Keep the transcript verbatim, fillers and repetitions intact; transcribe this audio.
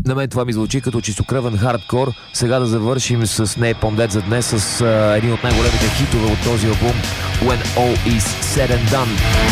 На мен това ми звучи като чистокръвен хардкор. Сега да завършим с Napalm Death за днес с а, един от най-големите хитове от този албум When All Is Said and Done.